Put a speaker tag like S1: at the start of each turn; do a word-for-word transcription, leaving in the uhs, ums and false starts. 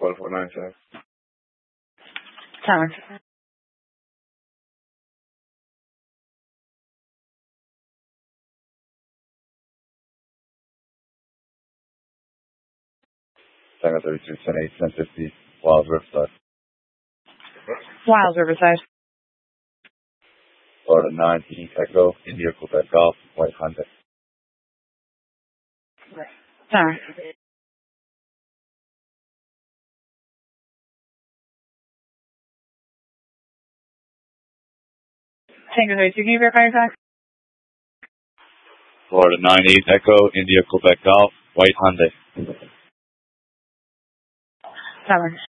S1: four four nine seven.
S2: Tower.
S3: Tango thirty-two, ten eight, ten fifty, Wild Riverside.
S2: Wild Riverside.
S3: Florida nine, East Echo, India Quebec Golf, White Hyundai.
S2: Tower. Tango thirty-two, can you verify your fax?
S3: Florida nine, eight Echo, India Quebec Golf, White Hyundai.
S2: Tower.